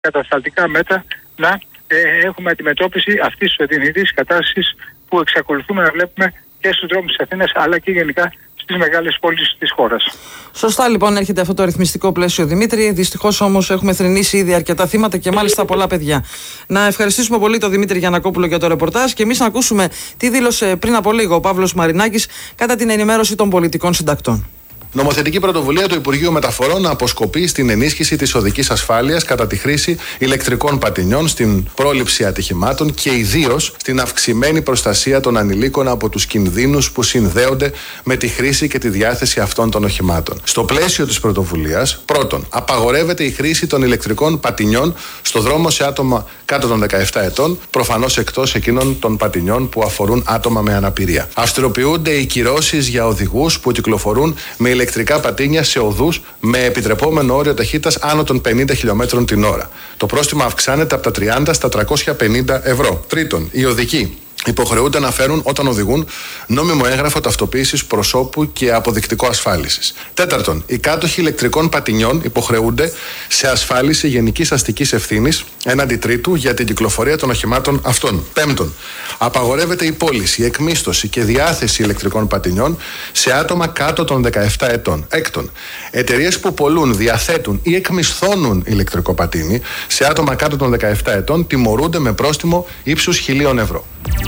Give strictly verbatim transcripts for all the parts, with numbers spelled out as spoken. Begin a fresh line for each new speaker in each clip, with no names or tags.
κατασταλτικά μέτρα να ε, έχουμε αντιμετώπιση αυτής της οδυνηρής κατάστασης που εξακολουθούμε να βλέπουμε και στους δρόμους της Αθήνας αλλά και γενικά στις μεγάλες πόλεις της χώρας.
Σωστά λοιπόν έρχεται αυτό το ρυθμιστικό πλαίσιο, Δημήτρη. Δυστυχώς όμως έχουμε θρηνήσει ήδη αρκετά θύματα και μάλιστα πολλά παιδιά. Να ευχαριστήσουμε πολύ τον Δημήτρη Γιαννακόπουλο για το ρεπορτάζ και εμείς να ακούσουμε τι δήλωσε πριν από λίγο ο Παύλος Μαρινάκης κατά την ενημέρωση των πολιτικών συντακτών.
Νομοθετική πρωτοβουλία του Υπουργείου Μεταφορών αποσκοπεί στην ενίσχυση της οδικής ασφάλειας κατά τη χρήση ηλεκτρικών πατινιών, στην πρόληψη ατυχημάτων και ιδίως στην αυξημένη προστασία των ανηλίκων από τους κινδύνους που συνδέονται με τη χρήση και τη διάθεση αυτών των οχημάτων. Στο πλαίσιο της πρωτοβουλίας, πρώτον, απαγορεύεται η χρήση των ηλεκτρικών πατινιών στο δρόμο σε άτομα κάτω των δεκαεπτά ετών, προφανώς εκτός εκείνων των πατινιών που αφορούν άτομα με αναπηρία. Αυστηροποιούνται οι κυρώσεις για οδηγούς που κυκλοφορούν με ηλεκτρικά πατίνια σε οδούς με επιτρεπόμενο όριο ταχύτητας άνω των πενήντα χιλιομέτρων την ώρα. Το πρόστιμο αυξάνεται από τα τριάντα στα τριακόσια πενήντα ευρώ. Τρίτον, οι οδικοί υποχρεούνται να φέρουν όταν οδηγούν νόμιμο έγγραφο ταυτοποίησης προσώπου και αποδεικτικό ασφάλισης. Τέταρτον, οι κάτοχοι ηλεκτρικών πατινιών υποχρεούνται σε ασφάλιση γενικής αστικής ευθύνης έναντι τρίτου για την κυκλοφορία των οχημάτων αυτών. Πέμπτον, απαγορεύεται η πώληση, η εκμίσθωση και διάθεση ηλεκτρικών πατινιών σε άτομα κάτω των δεκαεπτά ετών. Έκτον, εταιρείες που πωλούν, διαθέτουν ή εκμισθώνουν ηλεκτρικό πατίνι σε άτομα κάτω των δεκαεπτά ετών τιμωρούνται με πρόστιμο ύψους χιλίων ευρώ.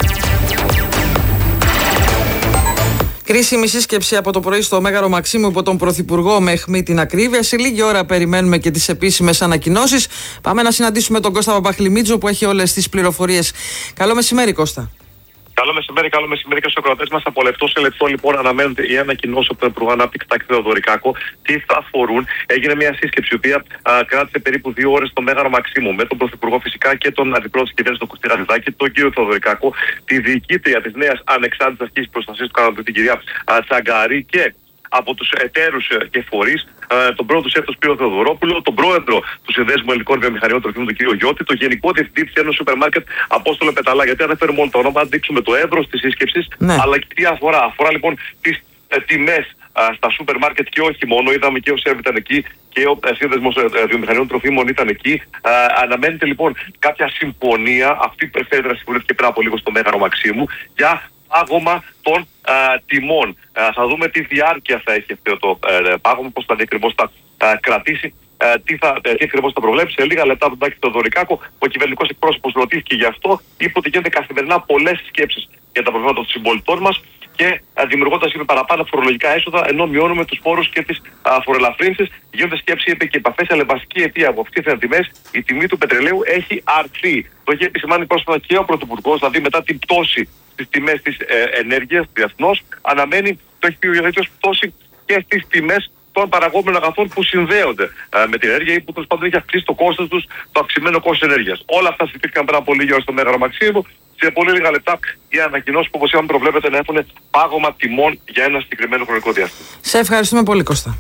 Κρίσιμη σύσκεψη από το πρωί στο Μέγαρο Μαξίμου υπό τον Πρωθυπουργό με αιχμή την ακρίβεια. Σε λίγη ώρα περιμένουμε και τις επίσημες ανακοινώσεις. Πάμε να συναντήσουμε τον Κώστα Παπαχλημίτζο που έχει όλες τις πληροφορίες. Καλό μεσημέρι, Κώστα.
Καλό μεσημέρι, καλό μεσημέρι και στους ακροατές μας. Από λεπτό σε λεπτό λοιπόν αναμένονται οι ανακοινώσεις από τον Υπουργό Ανάπτυξης Τάκη Θεοδωρικάκο. Τι θα αφορούν? Έγινε μια σύσκεψη η οποία α, κράτησε περίπου δύο ώρες στο Μέγαρο Μαξίμου με τον Πρωθυπουργό φυσικά και τον Αντιπρόεδρο της Κυβέρνησης, τον Κωστή Ραβιδάκη, τον κύριο Θεοδωρικάκο, τη διοικήτρια της νέας ανεξάρτητης αρχής προστασίας του καταναλωτή, την κυρία α, Τσαγκαρή, και από τους εταίρους και φορείς, τον πρώτο του ΣΕΦ, τον Σπύρο Θεοδωρόπουλο, τον πρόεδρο του Συνδέσμου Ελληνικών Βιομηχανιών Τροφίμων, τον κύριο Γιώτη, τον γενικό διευθυντή της Ένωσης Σούπερ Μάρκετ, Απόστολο Πεταλά. Γιατί αναφέρουμε μόνο το όνομα, αν δείξουμε το εύρος της σύσκεψης, ναι, αλλά και τι αφορά. Αφορά λοιπόν τις ε, τιμές ε, στα σούπερ μάρκετ και όχι μόνο. Είδαμε και ο ΣΕΒ ήταν εκεί και ο ε, Σύνδεσμος ε, Βιομηχανιών Τροφίμων ήταν εκεί. Ε, αναμένεται λοιπόν κάποια συμφωνία, αυτή που εφέτρα συμφωνήθηκε πριν από λίγο στο Μέγαρο Μαξίμου, για πάγωμα των α, τιμών. Α, θα δούμε τι διάρκεια θα έχει αυτό το ε, πάγωμα, πώς θα ακριβώς θα α, κρατήσει, α, τι, θα, ε, τι ακριβώς θα προβλέψει. Σε λίγα λεπτά τον Τάκη Θεοδωρικάκο, ο κυβερνητικός εκπρόσωπος ρωτήθηκε γι' αυτό, είπε ότι γίνονται καθημερινά πολλές σκέψεις για τα προβλήματα των συμπολιτών μας και δημιουργώντας παραπάνω φορολογικά έσοδα, ενώ μειώνουμε τους φόρους και τις φοροελαφρύνσεις. Γίνονται σκέψη, είπε, και επαφές, αλλά βασική αιτία από αυτές τις τιμές, η τιμή του πετρελαίου έχει αρθεί. Το είχε επισημάνει πρόσφατα και ο Πρωθυπουργός, δηλαδή μετά την πτώση στις τιμές της ε, ενέργειας διεθνώς, αναμένει, το έχει πει ο ίδιος, πτώση και στις τιμές των παραγόμενων αγαθών που συνδέονται ε, με την ενέργεια ή που τέλος πάντων έχει αυξήσει το κόστος τους, το αυξημένο κόστος ενέργειας. Όλα αυτά συζητήθηκαν πριν από λίγη ώρα στο Μέγαρο Μαξίμου. Σε πολύ λίγα λεπτά οι ανακοινώσεις που όπως είπαμε προβλέπεται να έχουν πάγωμα τιμών για ένα συγκεκριμένο χρονικό διάστημα.
Σε ευχαριστούμε πολύ, Κώστα.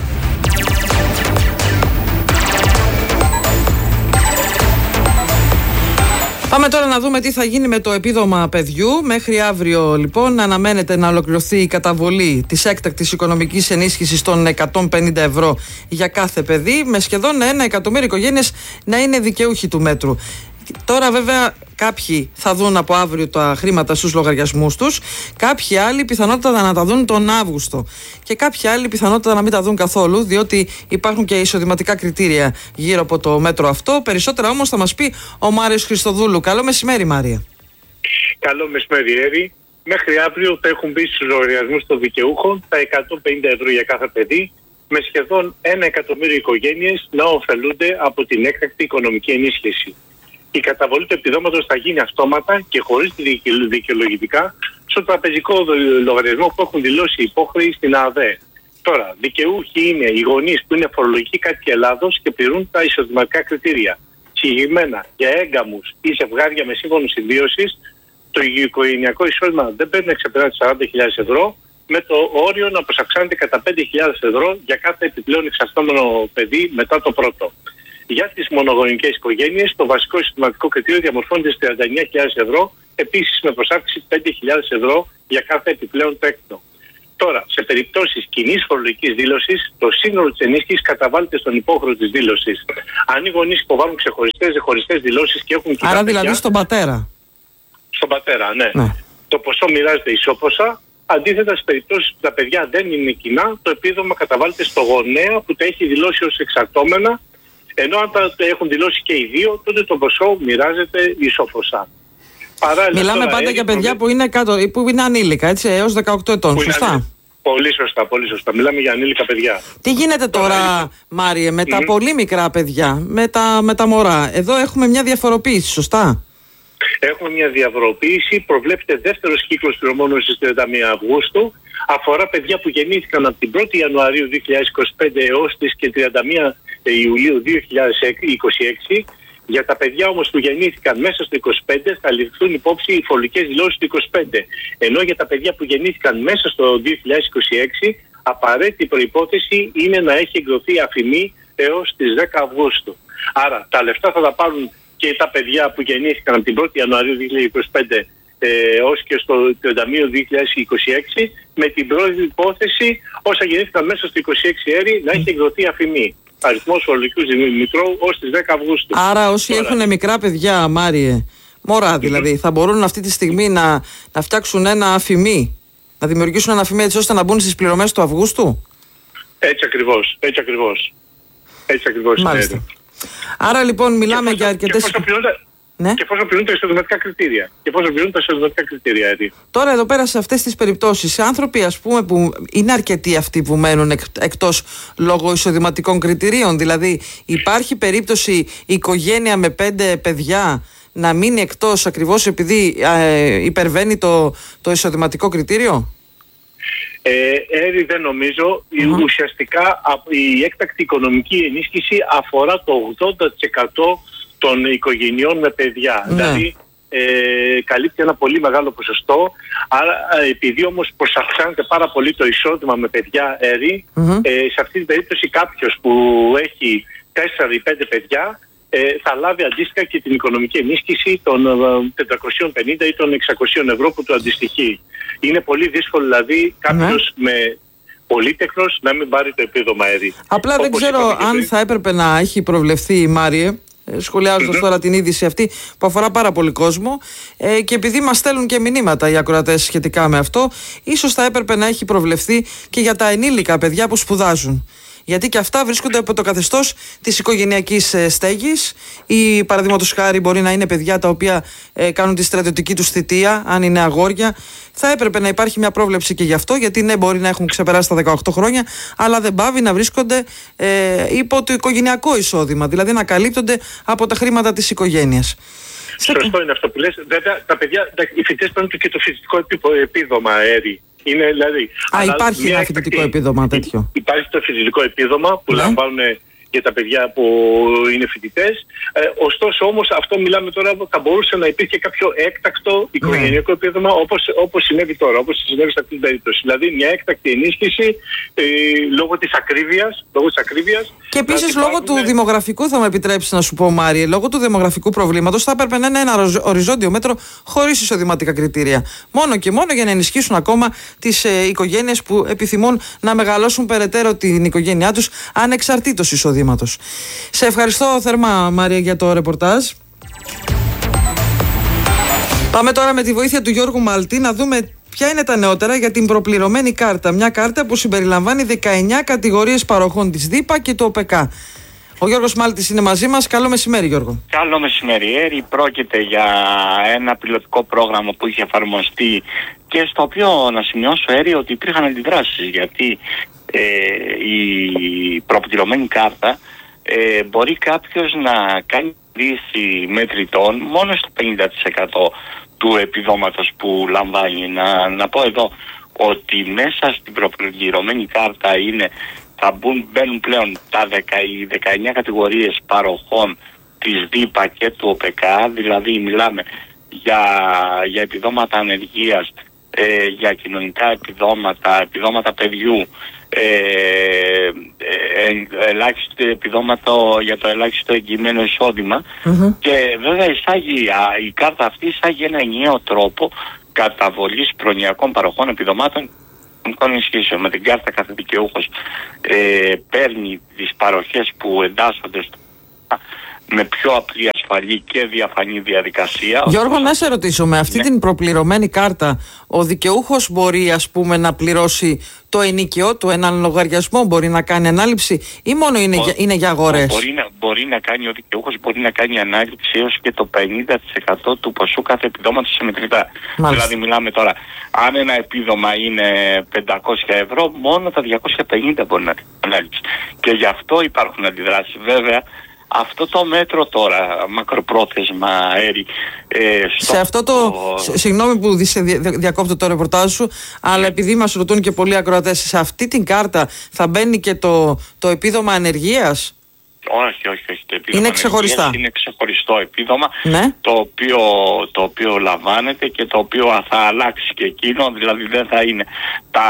Πάμε τώρα να δούμε τι θα γίνει με το επίδομα παιδιού. Μέχρι αύριο λοιπόν αναμένεται να ολοκληρωθεί η καταβολή της έκτακτης οικονομικής ενίσχυσης των εκατόν πενήντα ευρώ για κάθε παιδί, με σχεδόν ένα εκατομμύριο οικογένειες να είναι δικαιούχοι του μέτρου. Τώρα βέβαια κάποιοι θα δουν από αύριο τα χρήματα στους λογαριασμούς τους, κάποιοι άλλοι πιθανότατα να τα δουν τον Αύγουστο και κάποιοι άλλοι πιθανότατα να μην τα δουν καθόλου, διότι υπάρχουν και εισοδηματικά κριτήρια γύρω από το μέτρο αυτό. Περισσότερα όμως θα μας πει ο Μάριος Χριστοδούλου. Καλό μεσημέρι, Μάρια.
Καλό μεσημέρι, Εύη. Μέχρι αύριο θα έχουν μπει στους λογαριασμούς των δικαιούχων τα εκατόν πενήντα ευρώ για κάθε παιδί, με σχεδόν ένα εκατομμύριο οικογένειες να ωφελούνται από την έκτακτη οικονομική ενίσχυση. Η καταβολή του επιδόματος θα γίνει αυτόματα και χωρίς δικαιολογητικά στο τραπεζικό λογαριασμό που έχουν δηλώσει οι υπόχρεοι στην ΑΔΕ. Τώρα, δικαιούχοι είναι οι γονείς που είναι φορολογικοί κάτοικοι Ελλάδος και πληρούν τα εισοδηματικά κριτήρια. Συγκεκριμένα, για έγκαμους ή ζευγάρια με σύμφωνο συμβίωσης, το οικογενειακό εισόδημα δεν πρέπει να ξεπεράσει τις σαράντα χιλιάδες ευρώ, με το όριο να προσαυξάνεται κατά πέντε χιλιάδες ευρώ για κάθε επιπλέον εξαρτώμενο παιδί μετά το πρώτο. Για τις μονογονικές οικογένειες, το βασικό εισοδηματικό κριτήριο διαμορφώνεται στις τριάντα εννέα χιλιάδες ευρώ, επίσης με προσάυξη πέντε χιλιάδες ευρώ για κάθε επιπλέον τρέκτο. Τώρα, σε περιπτώσεις κοινής φορολογικής δήλωσης, το σύνολο της ενίσχυσης καταβάλλεται στον υπόχρεο της δήλωσης. Αν οι γονείς υποβάλλουν ξεχωριστές, ξεχωριστές δηλώσεις και έχουν κοινά
Άρα
παιδιά,
δηλαδή στον πατέρα.
Στον πατέρα, ναι.
ναι.
Το ποσό μοιράζεται ισόπωσα. Αντίθετα, στις περιπτώσεις που τα παιδιά δεν είναι κοινά, το επίδομα καταβάλλεται στο γονέα που τα έχει δηλώσει ως εξαρτώμενα. Ενώ αν τα έχουν δηλώσει και οι δύο, τότε το ποσό μοιράζεται ισόπωσα. Παράλληλα,
μιλάμε πάντα για παιδιά
προβλή...
που είναι, κάτω, που είναι ανήλικα, έτσι, έως δεκαοκτώ ετών, σωστά.
Είναι... Πολύ σωστά, πολύ σωστά. Μιλάμε για ανήλικα παιδιά.
Τι γίνεται τώρα, τώρα Μάριε, με mm. τα πολύ μικρά παιδιά, με τα, με τα μωρά? Εδώ έχουμε μια διαφοροποίηση, σωστά.
Έχουμε μια διαφοροποίηση. Προβλέπεται δεύτερος κύκλος πληρωμών στις τριάντα μία Αυγούστου. Αφορά παιδιά που γεννήθηκαν από την πρώτη Ιανουαρίου δύο χιλιάδες είκοσι πέντε έως τις και τριάντα μία Ιουλίου δύο χιλιάδες είκοσι έξι. Για τα παιδιά όμως που γεννήθηκαν μέσα στο είκοσι πέντε θα ληφθούν υπόψη οι φορολογικές δηλώσεις του είκοσι πέντε. Ενώ για τα παιδιά που γεννήθηκαν μέσα στο δύο χιλιάδες είκοσι έξι, απαραίτητη προϋπόθεση είναι να έχει εκδοθεί αφημί έως τις δέκα Αυγούστου. Άρα τα λεφτά θα τα πάρουν και τα παιδιά που γεννήθηκαν από την πρώτη Ιανουαρίου δύο χιλιάδες είκοσι πέντε ε, ως και στο τριάντα μία δύο χιλιάδες είκοσι έξι, με την πρώτη υπόθεση όσα γεννήθηκαν μέσα στο είκοσι έξι έρη να έχει εκδοθεί αφημί. Αριθμός φορολογικού μητρώου ως τις δέκα Αυγούστου.
Άρα όσοι Τώρα. έχουν μικρά παιδιά, Μάριε, μωρά δηλαδή, mm-hmm. θα μπορούν αυτή τη στιγμή να, να φτιάξουν ένα αφημί, να δημιουργήσουν ένα αφημί έτσι ώστε να μπουν στις πληρωμές του Αυγούστου.
Έτσι ακριβώς, έτσι ακριβώς. Έτσι ακριβώς.
Μάλιστα. Άρα λοιπόν μιλάμε για αρκετές...
Ναι. Και εφόσον πληρούν τα εισοδηματικά κριτήρια. Και εφόσον πληρούν τα εισοδηματικά κριτήρια, έτσι.
Τώρα εδώ πέρα σε αυτές τις περιπτώσεις, άνθρωποι ας πούμε που είναι αρκετοί αυτοί που μένουν εκ, εκτός λόγω εισοδηματικών κριτηρίων, δηλαδή υπάρχει περίπτωση η οικογένεια με πέντε παιδιά να μείνει εκτός ακριβώς επειδή ε, υπερβαίνει το, το εισοδηματικό κριτήριο?
Ε, έρη δεν νομίζω. Mm-hmm. Ουσιαστικά η έκτακτη οικονομική ενίσχυση αφορά το ογδόντα τοις εκατό των οικογενειών με παιδιά. Ναι. Δηλαδή ε, καλύπτει ένα πολύ μεγάλο ποσοστό. Άρα επειδή όμως προσαυξάνεται πάρα πολύ το εισόδημα με παιδιά έρη, mm-hmm. ε, σε αυτή την περίπτωση κάποιος που έχει τέσσερα ή πέντε παιδιά ε, θα λάβει αντίστοιχα και την οικονομική ενίσχυση των τετρακόσια πενήντα ή των εξακόσια ευρώ που του αντιστοιχεί. Είναι πολύ δύσκολο δηλαδή κάποιος mm-hmm. με πολύτεχνος να μην πάρει το επίδομα έρη.
Απλά όπως δεν ξέρω αν πριν... θα έπρεπε να έχει προβλεφθεί, Μάριε, σχολιάζοντας mm-hmm. τώρα την είδηση αυτή που αφορά πάρα πολύ κόσμο ε, και επειδή μας στέλνουν και μηνύματα οι ακροατές σχετικά με αυτό, ίσως θα έπρεπε να έχει προβλεφθεί και για τα ενήλικα παιδιά που σπουδάζουν. Γιατί και αυτά βρίσκονται από το καθεστώς της οικογενειακής ε, στέγης ή παραδείγματος χάρη μπορεί να είναι παιδιά τα οποία ε, κάνουν τη στρατιωτική τους θητεία, αν είναι αγόρια. Θα έπρεπε να υπάρχει μια πρόβλεψη και γι' αυτό, γιατί ναι, μπορεί να έχουν ξεπεράσει τα δεκαοκτώ χρόνια, αλλά δεν πάβει να βρίσκονται ε, υπό το οικογενειακό εισόδημα, δηλαδή να καλύπτονται από τα χρήματα της οικογένειας.
Σωστό είναι αυτό που λες. Βέβαια, τα παιδιά, οι φοιτητές παίρνουν και το φοιτητικό επίδομα αέρι. Είναι, δηλαδή,
Α, υπάρχει ένα φοιτητικό έκτακτη... επίδομα τέτοιο.
Υπάρχει το φοιτητικό επίδομα που ναι. λαμβάνουν για τα παιδιά που είναι φοιτητές. Ε, ωστόσο όμως αυτό μιλάμε τώρα, θα μπορούσε να υπήρχε κάποιο έκτακτο οικογενειακό yeah. επίδομα όπως, όπως συνέβη τώρα, όπως συνέβη σε αυτή την περίπτωση. Δηλαδή μια έκτακτη ενίσχυση ε, λόγω της ακρίβειας. Λόγω της ακρίβειας
και επίσης λόγω υπάρχουν... του δημογραφικού, θα με επιτρέψει να σου πω, Μάριε, λόγω του δημογραφικού προβλήματος θα έπρεπε να είναι ένα οριζόντιο μέτρο χωρίς εισοδηματικά κριτήρια. Μόνο και μόνο για να ενισχύσουν ακόμα τις ε, οικογένειες που επιθυμούν να μεγαλώσουν περαιτέρω την οικογένειά τους ανεξαρτήτως εισοδήματος. Σε ευχαριστώ θερμά, Μάρια, για το ρεπορτάζ. Πάμε τώρα με τη βοήθεια του Γιώργου Μαλτή να δούμε ποια είναι τα νεότερα για την προπληρωμένη κάρτα. Μια κάρτα που συμπεριλαμβάνει δεκαεννιά κατηγορίες παροχών της ΔΥΠΑ και του ΟΠΕΚΑ. Ο Γιώργος Μάλτης είναι μαζί μας. Καλό μεσημέρι, Γιώργο.
Καλό μεσημέρι, Έρη. Πρόκειται για ένα πιλωτικό πρόγραμμα που είχε εφαρμοστεί και στο οποίο να σημειώσω, Έρη, ότι υπήρχαν αντιδράσεις, γιατί ε, η προπληρωμένη κάρτα ε, μπορεί κάποιος να κάνει λύση μετρητών μόνο στο πενήντα τοις εκατό του επιδόματος που λαμβάνει. Να, να πω εδώ ότι μέσα στην προπληρωμένη κάρτα είναι, θα μπουν, μπαίνουν πλέον τα δέκα, οι δεκαεννιά κατηγορίες παροχών της ΔΥΠΑ και του ΟΠΕΚΑ, δηλαδή μιλάμε για, για επιδόματα ανεργίας, ε, για κοινωνικά επιδόματα, επιδόματα παιδιού, ε, ε, ελάχιστο επιδόματα για το ελάχιστο εγγυημένο εισόδημα mm-hmm. και βέβαια εισάγει, η κάρτα αυτή εισάγει ένα ενιαίο τρόπο καταβολής προνοιακών παροχών επιδομάτων ενισχύσεων. Με την κάρτα κάθε δικαιούχος ε, παίρνει τις παροχές που εντάσσονται στο με πιο απλή, ασφαλή και διαφανή διαδικασία.
Γιώργο, να σε ρωτήσω, με αυτή ναι. την προπληρωμένη κάρτα ο δικαιούχος μπορεί, ας πούμε, να πληρώσει το ενοίκιο του, έναν λογαριασμό, μπορεί να κάνει ανάληψη ή μόνο είναι, Μπο, για, είναι για αγορές?
Μπορεί να, μπορεί να κάνει ο δικαιούχος, μπορεί να κάνει ανάληψη έως και το πενήντα τοις εκατό του ποσού κάθε επιδόματος σε μετρητά. Μάλιστα. Δηλαδή μιλάμε τώρα, αν ένα επίδομα είναι πεντακόσια ευρώ, μόνο τα διακόσια πενήντα μπορεί να κάνει ανάληψη. Και γι' αυτό υπάρχουν αντιδράσεις. Βέβαια, αυτό το μέτρο τώρα, μακροπρόθεσμα, αέρι, ε, στο...
Σε αυτό το... Συγγνώμη που διακόπτω το ρεπορτάζ σου, αλλά επειδή μας ρωτούν και πολλοί ακροατές, σε αυτή την κάρτα θα μπαίνει και το, το επίδομα ανεργίας?
Όχι, όχι, όχι. Το επίδομα
είναι ξεχωριστά.
Είναι ξεχωριστό επίδομα,
ναι.
το, οποίο, το οποίο λαμβάνεται και το οποίο θα αλλάξει και εκείνο, δηλαδή δεν θα είναι τα,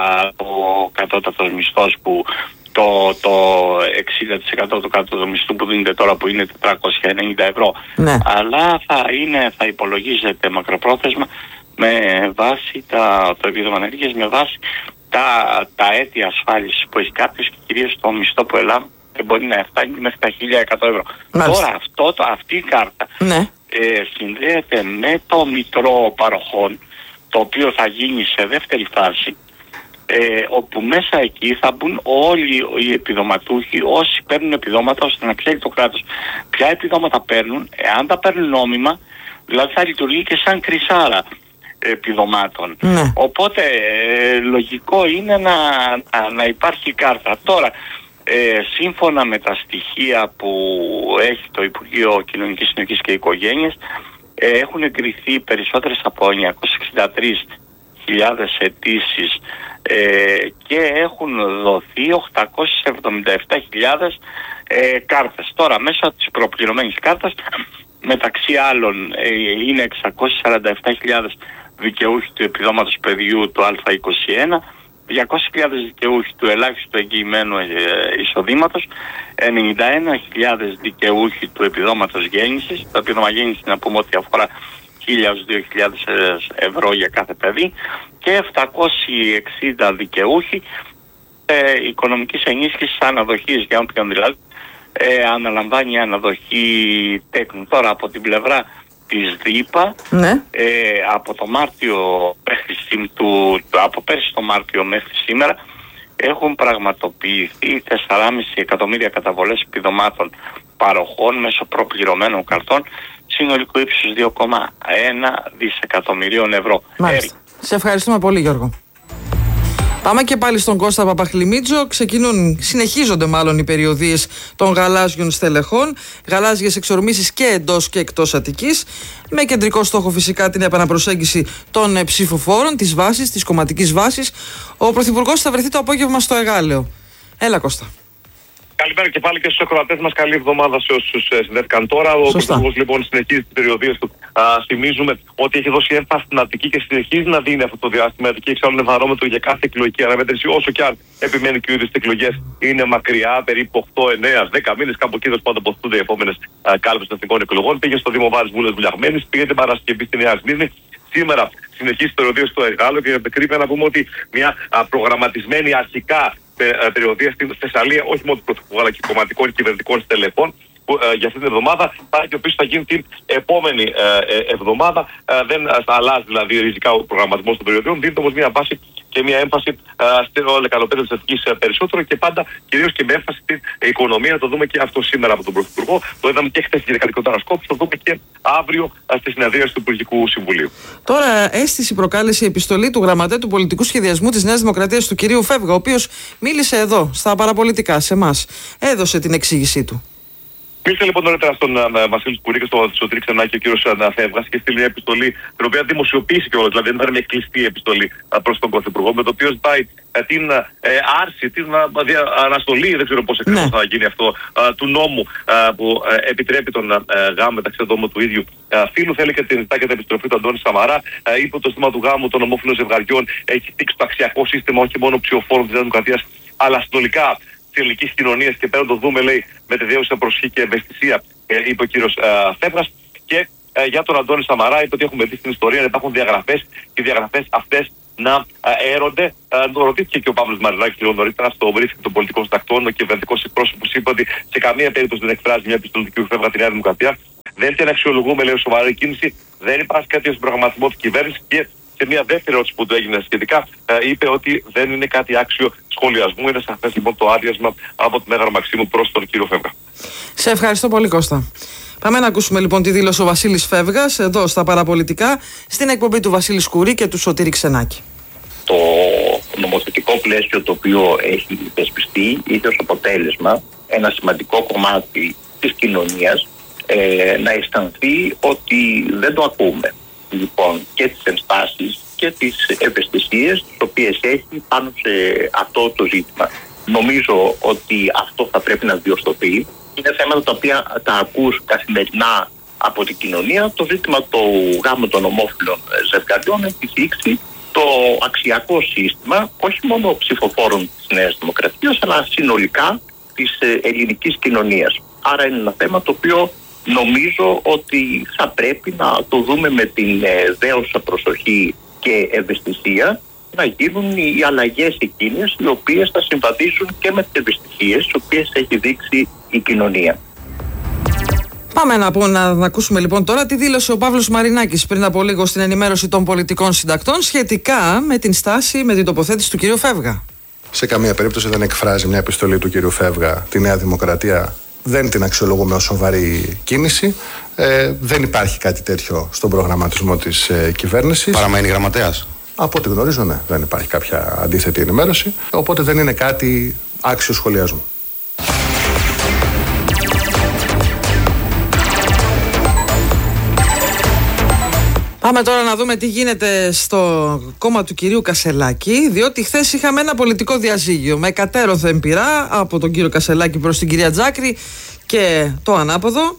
ο κατώτατος μισθός που το, το εξήντα τοις εκατό του κατώτατου μισθού που δίνεται τώρα, που είναι τετρακόσια ενενήντα ευρώ,
ναι.
αλλά θα, είναι, θα υπολογίζεται μακροπρόθεσμα με βάση τα, το επίδομα ανεργίας, με βάση τα, τα έτη ασφάλισης που έχει κάποιος και κυρίως το μισθό που ελάβει, και μπορεί να φτάνει μέχρι τα χίλια εκατό ευρώ. Μάλιστα. Τώρα αυτό, το, αυτή η κάρτα
ναι.
ε, συνδέεται με το μητρό παροχών, το οποίο θα γίνει σε δεύτερη φάση, ε, όπου μέσα εκεί θα μπουν όλοι οι επιδοματούχοι, όσοι παίρνουν επιδόματα, ώστε να ξέρει το κράτος ποια επιδόματα παίρνουν, εάν τα παίρνουν νόμιμα, δηλαδή θα λειτουργεί και σαν κρυσάρα επιδομάτων.
Ναι.
Οπότε ε, λογικό είναι να, να, να υπάρχει κάρτα. Τώρα, Ε, σύμφωνα με τα στοιχεία που έχει το Υπουργείο Κοινωνικής Συνοχής και Οικογένειας, ε, έχουν εγκριθεί περισσότερες από εννιακόσιες εξήντα τρεις χιλιάδες αιτήσεις ε, και έχουν δοθεί οκτακόσιες εβδομήντα επτά χιλιάδες ε, κάρτες. Τώρα, μέσω της προπληρωμένης κάρτας, μεταξύ άλλων, ε, είναι εξακόσιες σαράντα επτά χιλιάδες δικαιούχοι του επιδόματος παιδιού του Α είκοσι ένα, διακόσιες χιλιάδες δικαιούχοι του ελάχιστου εγγυημένου ε, εισοδήματος, ενενήντα ένα χιλιάδες δικαιούχοι του επιδόματος γέννησης. Το επίδομα γέννησης, να πούμε ότι αφορά χίλια έως δύο χιλιάδες ευρώ για κάθε παιδί, και επτακόσιοι εξήντα δικαιούχοι ε, οικονομικής ενίσχυσης αναδοχής, για όποιον δηλαδή ε, αναλαμβάνει αναδοχή τέκνου. Τώρα, από την πλευρά της ΔΥΠΑ,
ναι.
ε, από το Μάρτιο μέχρι του, από πέρσι το Μάρτιο μέχρι σήμερα έχουν πραγματοποιηθεί τέσσερα κόμμα πέντε εκατομμύρια καταβολές επιδομάτων παροχών μέσω προπληρωμένων καρτών, συνολικό ύψος δύο κόμμα ένα δισεκατομμυρίων ευρώ.
Μάλιστα. Ε, Σε ευχαριστούμε πολύ, Γιώργο. Πάμε και πάλι στον Κώστα Παπαχλημίτζο. Ξεκινούν, συνεχίζονται μάλλον οι περιοδίες των γαλάζιων στελεχών. Γαλάζιες εξορμήσεις και εντός και εκτός Αττικής. Με κεντρικό στόχο φυσικά την επαναπροσέγγιση των ψηφοφόρων, της βάσης, της κομματικής βάσης. Ο Πρωθυπουργός θα βρεθεί το απόγευμα στο Εγάλεο. Έλα, Κώστα.
Καλημέρα και πάλι και στους ακροατές μας. Καλή εβδομάδα σε όσους συνδέθηκαν τώρα. Ο Πρωθυπουργός λοιπόν συνεχίζει τις περιοδίες του. Α, θυμίζουμε ότι έχει δώσει έμφαση στην Αττική και συνεχίζει να δίνει αυτό το διάστημα. Η Αττική εξάλλου είναι βαρόμετρο για κάθε εκλογική αναμέτρηση, όσο και αν επιμένει και ο ίδιος τις εκλογές είναι μακριά, περίπου οκτώ, εννέα, δέκα μήνες. Κάπου εκεί πάντα αποθούνται οι επόμενες κάλπες των εθνικών εκλογών. Πήγε στο Δήμο Βάρης Βούλας Βουλιαγμένης, πήγε την Παρασκευή στη Νέα Σμύρνη. Σήμερα συνεχίζει τις περιοδίες στο Εγάλεο και κρύβει να πούμε ότι μια α, προγραμματισμένη αρχικά περιοδία στην Θεσσαλία, όχι μόνο του Πρωθυπουργού αλλά και κομματικών και κυβερνητικών στελεχών, που ε, για αυτή την εβδομάδα θα και επίσης θα γίνει την επόμενη ε, ε, εβδομάδα. Ε, δεν θα αλλάζει δηλαδή ριζικά ο προγραμματισμός των περιοδίων, δίνεται όμως μια βάση και μια έμφαση ε, στην ολεκαλοπαίδευση της Αττικής ε, περισσότερο και πάντα κυρίως και με έμφαση στην οικονομία. Το δούμε και αυτό σήμερα από τον Πρωθυπουργό. Το είδαμε και χθες στην Γενικαλικό Ανασκόπηση, το δούμε και αύριο ε, στη συνεδρίαση του Υπουργικού Συμβουλίου.
Τώρα, αίσθηση προκάλεσε η επιστολή του γραμματέα του πολιτικού σχεδιασμού της Νέας Δημοκρατίας, του κυρίου Φεύγα, ο οποίος μίλησε εδώ στα παραπολιτικά σε εμάς. Έδωσε την εξήγησή του.
Μίλησε λοιπόν νωρίτερα στον uh, Βασίλη Σκουρί και στον Σωτήρη Ξενάκη, ο κύριος uh, Φεύγας, και στείλει μια επιστολή, την οποία δημοσιοποίησε κιόλας, δηλαδή δεν ήταν μια κλειστή επιστολή uh, προς τον Πρωθυπουργό, με το οποίο ζητάει uh, την uh, άρση, την uh, δια, αναστολή, δεν ξέρω πώς ακριβώς ναι. θα γίνει αυτό, uh, του νόμου uh, που uh, επιτρέπει τον uh, γάμο μεταξύ ατόμων του ίδιου uh, φίλου. Θέλει και την ζητά και την επιστροφή του Αντώνη Σαμαρά. Uh, είπε ότι το σύστημα του γάμου των ομόφυλων ζευγαριών έχει τύξει το αξιακό σύστημα όχι μόνο ψηφοφόρων της Δημοκρατίας, αλλά συνολικά της ελληνικής κοινωνίας, και πέρα το δούμε, λέει, με τη δέουσα προσοχή και ευαισθησία, ε, είπε ο κύριος ε, Φεύγας. Και ε, για τον Αντώνη Σαμαρά είπε ότι έχουμε δει στην ιστορία να υπάρχουν διαγραφές και οι διαγραφές αυτές να έρονται. Ρωτήθηκε και ο Παύλος Μαρινάκης λίγο νωρίτερα στο briefing των πολιτικών συντακτών. Ο κυβερνητικός εκπρόσωπος είπε ότι σε καμία περίπτωση δεν εκφράζει μια επιστολή του κ. Φέβγα τη Νέα Δημοκρατία. Δεν την αξιολογούμε, λέει, σοβαρή κίνηση. Δεν υπάρχει κάτι στον προγραμματισμό της κυβέρνησης. Και σε μια δεύτερη ερώτηση που του έγινε σχετικά, είπε ότι δεν είναι κάτι άξιο σχολιασμού. Είναι σαφές λοιπόν το άδειασμα από τη Μέγαρο Μαξίμου προς τον κύριο Φέβγα.
Σε ευχαριστώ πολύ, Κώστα. Πάμε να ακούσουμε λοιπόν τη δήλωση ο Βασίλης Φέβγας εδώ στα Παραπολιτικά, στην εκπομπή του Βασίλη Σκουρή και του Σωτήρη Ξενάκη.
Το νομοθετικό πλαίσιο το οποίο έχει θεσπιστεί είχε ως αποτέλεσμα ένα σημαντικό κομμάτι της κοινωνίας ε, να αισθανθεί ότι δεν το ακούμε. Λοιπόν, και τις ενστάσεις και τις ευαισθησίες τις οποίες έχει πάνω σε αυτό το ζήτημα. Νομίζω ότι αυτό θα πρέπει να διορθωθεί. Είναι θέματα τα οποία τα ακούς καθημερινά από την κοινωνία. Το ζήτημα του γάμου των ομόφυλων ζευγαριών έχει θίξει το αξιακό σύστημα όχι μόνο ψηφοφόρων της Νέας Δημοκρατίας, αλλά συνολικά της ελληνικής κοινωνίας. Άρα είναι ένα θέμα το οποίο νομίζω ότι θα πρέπει να το δούμε με την δέουσα προσοχή και ευαισθησία, να γίνουν οι αλλαγές εκείνες οι οποίες θα συμβαδίσουν και με τις ευαισθησίες τις οποίες έχει δείξει η κοινωνία.
Πάμε να, πω, να, να ακούσουμε λοιπόν τώρα τι δήλωσε ο Παύλος Μαρινάκης πριν από λίγο στην ενημέρωση των πολιτικών συντακτών σχετικά με την στάση, με την τοποθέτηση του κυρίου Φέβγα.
Σε καμία περίπτωση δεν εκφράζει μια επιστολή του κυρίου Φέβγα τη Νέα Δημοκρατία. Δεν την αξιολογούμε ως σοβαρή κίνηση. Ε, δεν υπάρχει κάτι τέτοιο στον προγραμματισμό της ε, κυβέρνησης.
Παραμένει γραμματέας.
Από ό,τι γνωρίζω, ναι, δεν υπάρχει κάποια αντίθετη ενημέρωση. Οπότε δεν είναι κάτι άξιο σχολιασμού.
Πάμε τώρα να δούμε τι γίνεται στο κόμμα του κυρίου Κασελάκη, διότι χθες είχαμε ένα πολιτικό διαζύγιο με κατέρωθεν πειρά από τον κύριο Κασελάκη προς την κυρία Τζάκρη και το ανάποδο.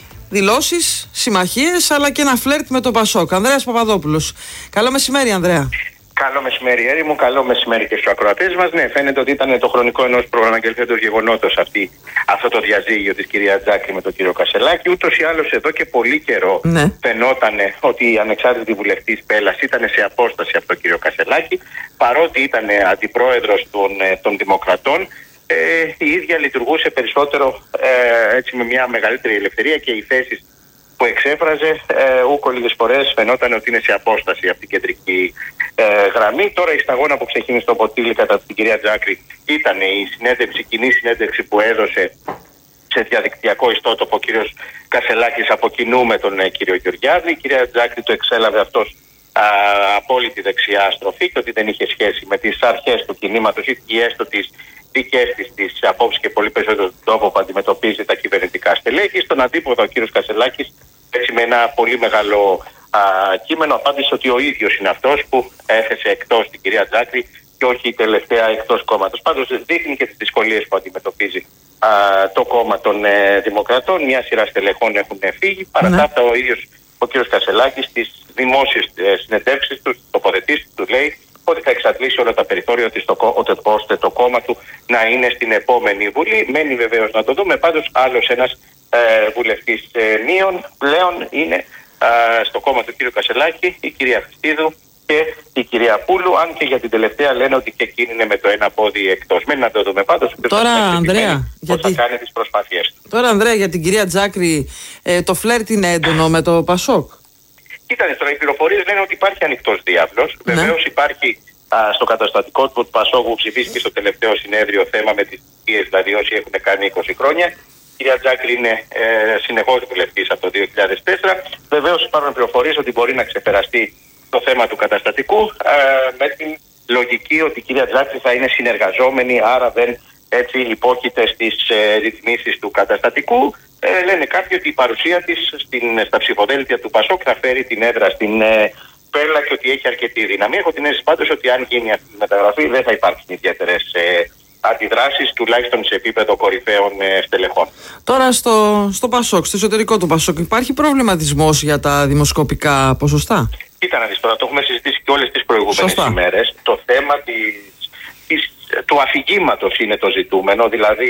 Δηλώσεις, συμμαχίες, αλλά και ένα φλερτ με το Πασόκ. Ανδρέας Παπαδόπουλος. Καλό μεσημέρι, Ανδρέα.
Καλό μεσημέρι, Έρη μου. Καλό μεσημέρι και στους ακροατές μας. Ναι, φαίνεται ότι ήταν το χρονικό ενός προγραμματελθέντος γεγονότος αυτή, αυτό το διαζύγιο της κυρία Τζάκρη με τον κύριο Κασελάκη. Ούτως ή άλλως εδώ και πολύ καιρό ναι. φαινόταν ότι η ανεξάρτητη βουλευτής Πέλλας ήταν σε απόσταση από τον κύριο Κασελάκη, παρότι ήταν αντιπρόεδρος των, των Δημοκρατών. Ε, η ίδια λειτουργούσε περισσότερο ε, έτσι με μια μεγαλύτερη ελευθερία και οι θέσεις που εξέφραζε ε, ούκο λίγες φορές φαινόταν ότι είναι σε απόσταση από την κεντρική ε, γραμμή. Τώρα η σταγόνα που ξεκίνησε στο ποτήλι κατά την κυρία Τζάκρη ήταν η συνέντευξη, κοινή συνέντευξη που έδωσε σε διαδικτυακό ιστότοπο ο κύριος Κασελάκης από κοινού με τον ε, κύριο Γεωργιάδη. Η κυρία Τζάκρη το εξέλαβε αυτός α, απόλυτη δεξιά στροφή και ότι δεν είχε σχέση με τις αρχές του κινήματος ή έστω τις δικές της τις απόψεις και πολύ περισσότερο τον τρόπο που αντιμετωπίζει τα κυβερνητικά στελέχη. Στον αντίποδο ο κύριος Κασελάκης έτσι με ένα πολύ μεγάλο α, κείμενο απάντησε ότι ο ίδιος είναι αυτός που έθεσε εκτός την κυρία Τζάκρη και όχι η τελευταία εκτός κόμματος. Πάντως δείχνει και τις δυσκολίες που αντιμετωπίζει α, το κόμμα των ε, Δημοκρατών. Μια σειρά στελεχών έχουν φύγει. Παρά τα αυτά ο ίδιος ο κύριος Κασελάκης στις δημόσιες ε, συνεντεύξεις του, τοποθετήσεις του λέει ότι θα εξαντλήσει όλα τα περιθώρια της ώστε το κόμμα του να είναι στην επόμενη Βουλή. Μένει βεβαίως να το δούμε. Πάντως άλλος ένας ε, βουλευτής ε, μείων πλέον είναι ε, στο κόμμα του κύριου Κασελάκη η κυρία Χριστίδου και η κυρία Πούλου, αν και για την τελευταία λένε ότι και εκείνη είναι με το ένα πόδι εκτός. Μένει να το δούμε πάντως.
Τώρα, Ανδρέα,
γιατί... θα κάνει τις προσπάθειές του.
Τώρα, Ανδρέα, για την κυρία Τζάκρη, ε, το φλερτ είναι έντονο με το Πασόκ.
Κοίτανε, τώρα οι πληροφορίες λένε ότι υπάρχει ανοιχτός διάβλος. Ναι. Βεβαίως υπάρχει α, στο καταστατικό του Πασόκου ψηφίστηκε στο τελευταίο συνέδριο θέμα με τις θητείες, δηλαδή όσοι έχουν κάνει είκοσι χρόνια. Η κυρία Τζάκρη είναι ε, συνεχώς βουλευτής από το δύο χιλιάδες τέσσερα. Βεβαίως υπάρχουν πληροφορίες ότι μπορεί να ξεπεραστεί το θέμα του καταστατικού ε, με την λογική ότι η κυρία Τζάκρη θα είναι συνεργαζόμενη, άρα δεν έτσι υπόκειται στις ε, ρυθμίσεις του καταστατικού. Ε, λένε κάποιοι ότι η παρουσία της στην, στα ψηφοδέλτια του Πασόκ θα φέρει την έδρα στην ε, Πέλλα και ότι έχει αρκετή δύναμη. Έχω την αίσθηση πάντως ότι αν γίνει αυτή η μεταγραφή δεν θα υπάρξουν ιδιαίτερες ε, αντιδράσεις, τουλάχιστον σε επίπεδο κορυφαίων ε, στελεχών.
Τώρα στο, στο Πασόκ, στο εσωτερικό του Πασόκ, υπάρχει προβληματισμός για τα δημοσκοπικά ποσοστά?
Κοίτα να δεις τώρα, το έχουμε συζητήσει και όλες τις προηγούμενες ημέρες. Το θέμα της, της, του αφηγήματος είναι το ζητούμενο, δηλαδή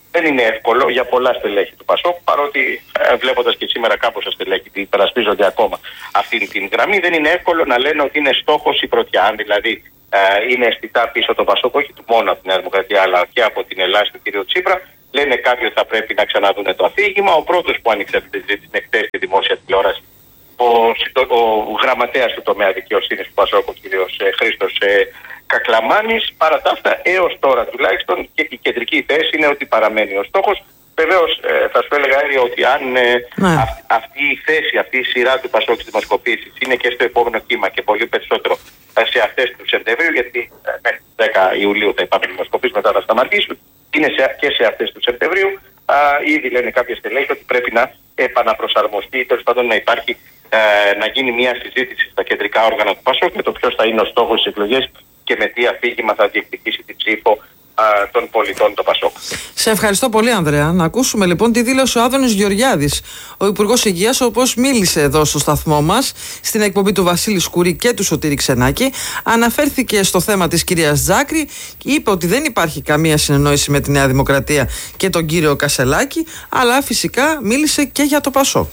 Δεν είναι εύκολο για πολλά στελέχη του ΠΑΣΟΚ, παρότι ε, βλέποντας και σήμερα κάπως στελέχη που υπερασπίζονται ακόμα αυτή την γραμμή, δεν είναι εύκολο να λένε ότι είναι στόχος η πρωτιά. Αν δηλαδή ε, είναι αισθητά πίσω το ΠΑΣΟΚ, όχι μόνο από τη Νέα Δημοκρατία αλλά και από την Ελλάδα του κ. Τσίπρα, λένε κάποιοι ότι θα πρέπει να ξαναδούν το αφήγημα. Ο πρώτος που άνοιξε αυτή τη συζήτηση είναι χτες στη δημόσια τηλεόραση ο, ο, ο γραμματέας του τομέα δικαιοσύνης του ΠΑΣΟΚ, ο κ. Χρήστος ε, Κακλαμάνης. Παρά τα αυτά, έως τώρα τουλάχιστον και η κεντρική θέση είναι ότι παραμένει ο στόχος. Βεβαίως, ε, θα σου έλεγα, Άρη, ότι αν ε,
ναι.
αυ, αυτή η θέση, αυτή η σειρά του ΠΑΣΟΚ στις δημοσκοπήσεις είναι και στο επόμενο κύμα και πολύ περισσότερο σε αυτές του Σεπτεμβρίου, γιατί ε, μέχρι δέκα Ιουλίου θα υπάρχουν δημοσκοπήσεις, μετά θα σταματήσουν, είναι σε, και σε αυτές του Σεπτεμβρίου. Α, ήδη λένε κάποια στελέχη ότι πρέπει να επαναπροσαρμοστεί, τέλος πάντων να υπάρχει, ε, να γίνει μια συζήτηση στα κεντρικά όργανα του ΠΑΣΟΚ με το ποιος θα είναι ο στόχος στις εκλογές και με τι αφήγημα θα διεκδικήσει την ψήφο των πολιτών το ΠΑΣΟΚ.
Σε ευχαριστώ πολύ, Ανδρέα. Να ακούσουμε λοιπόν τι δήλωσε ο Άδωνης Γεωργιάδης, ο Υπουργός Υγείας, όπως μίλησε εδώ στο σταθμό μας στην εκπομπή του Βασίλη Σκουρή και του Σωτήρη Ξενάκη. Αναφέρθηκε στο θέμα της κυρίας Τζάκρη και είπε ότι δεν υπάρχει καμία συνεννόηση με τη Νέα Δημοκρατία και τον κύριο Κασελάκη, αλλά φυσικά μίλησε και για το ΠΑΣΟΚ.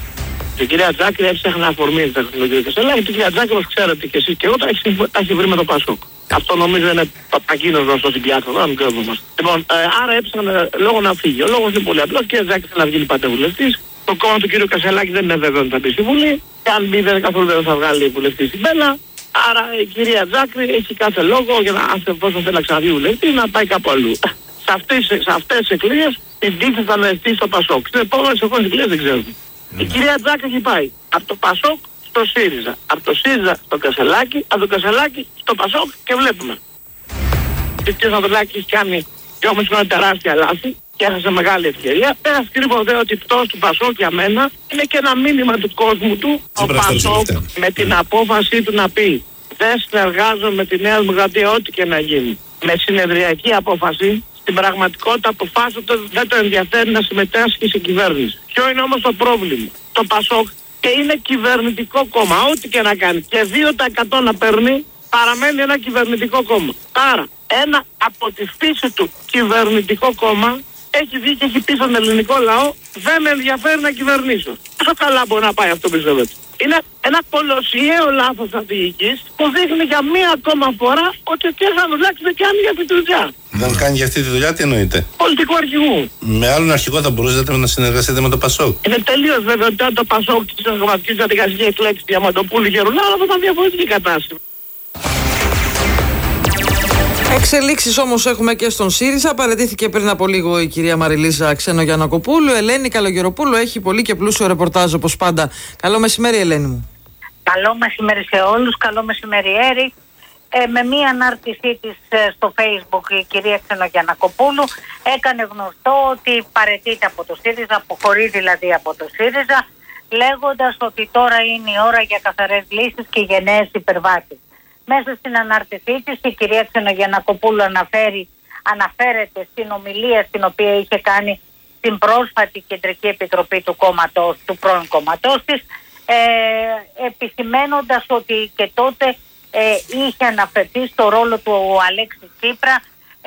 Η κυρία Τζάκρη έψαχνε αφορμή στον κύριο Κασελάκη. Η κυρία Τζάκρη, όπως ξέρετε και εσείς και εγώ, τα έχει βρει με το ΠΑΣΟΚ. Αυτό νομίζω είναι παπακίνο γνωστό στην πιάτσα, δεν μην κρύβουμε. Λοιπόν, ε, άρα έψαχνε λόγο να φύγει. Ο λόγος είναι πολύ απλός. Η κυρία Τζάκρη θέλει να βγει πατεβουλευτής. Το κόμμα του κύριου Κασελάκη δεν είναι βέβαιο ότι θα μπει στη Βουλή. Και αν μπει, δεν καθόλου δεν θα βγάλει βουλευτή στην Μπέλα. Άρα η κυρία Τζάκρη έχει κάθε λόγο για να, αν θέλει να ξαναβγεί βουλευτή, να πάει κάπου αλλού. Σε αυτές, σε αυτές τις εκλογές την τύχη θα αναζητήσει στο ΠΑΣΟΚ. Στην επόμενη εκλογές δεν ξέρουμε. Mm. Η κυρία Τζάκρη έχει πάει από το ΠΑΣΟΚ στο ΣΥΡΙΖΑ, από το ΣΥΡΙΖΑ στο Κασελάκη, από το Κασελάκη στο ΠΑΣΟΚ και βλέπουμε. Ο κ. Ανδρουλάκης κάνει δυόμισι χρόνια τεράστια λάθη και έχασε μεγάλη ευκαιρία. Πέρα σκρύβω δε ότι η πτώση του ΠΑΣΟΚ για μένα είναι και ένα μήνυμα του κόσμου του. Ο ΠΑΣΟΚ με την απόφαση του να πει δεν συνεργάζομαι με τη Νέα Δημοκρατία ό,τι και να γίνει. Με συνεδριακή απόφαση, στην πραγματικότητα αποφάσισε ότι δεν το ενδιαφέρει να συμμετάσχει σε κυβέρνηση. Ποιο είναι όμως το πρόβλημα? Το ΠΑΣΟΚ και είναι κυβερνητικό κόμμα, ό,τι και να κάνει. Και δύο τοις εκατό να παίρνει, παραμένει ένα κυβερνητικό κόμμα. Άρα, ένα από τη φύση του κυβερνητικό κόμμα έχει βγει και έχει πει στον ελληνικό λαό δεν με ενδιαφέρει να κυβερνήσω. Πόσο καλά μπορεί να πάει αυτό, πιστεύετε? Είναι ένα κολοσιαίο λάθος στρατηγικής που δείχνει για μία ακόμα φορά ότι ο κ. Ανδρουλάκης δεν κάνει για αυτή τη δουλειά.
Δεν κάνει για αυτή τη δουλειά, τι εννοείται?
Πολιτικού αρχηγού.
Με άλλον αρχηγό θα μπορούσατε να συνεργαστείτε με το ΠΑΣΟΚ?
Είναι τελείως βέβαιο ότι αν το ΠΑΣΟΚ της Εργατικής Διαδικασίας εκλέξει Διαμαντοπούλου Γερουλάου θα ήταν διαφορετική κατάσταση.
Εξελίξεις όμως έχουμε και στον ΣΥΡΙΖΑ. Παραιτήθηκε πριν από λίγο η κυρία Μαριλίζα Ξενογιαννακοπούλου. Ελένη Καλογεροπούλου έχει πολύ και πλούσιο ρεπορτάζ όπως πάντα. Καλό μεσημέρι, Ελένη μου.
Καλό μεσημέρι σε όλους. Καλό μεσημέρι, Έρη. Ε, με μία ανάρτησή της ε, στο Facebook η κυρία Ξενογιαννακοπούλου έκανε γνωστό ότι παραιτείται από το ΣΥΡΙΖΑ, αποχωρεί δηλαδή από το ΣΥΡΙΖΑ, λέγοντας ότι τώρα είναι η ώρα για καθαρές λύσεις και γενναίες υπερβάσεις. Μέσα στην ανάρτησή της η κυρία Ξενογιαννακοπούλου αναφέρει, αναφέρεται στην ομιλία στην οποία είχε κάνει στην πρόσφατη Κεντρική Επιτροπή του κόμματος, του πρώην κόμματός της, ε, επισημένοντας ότι και τότε ε, είχε αναφερθεί στο ρόλο του Αλέξη Τσίπρα ε,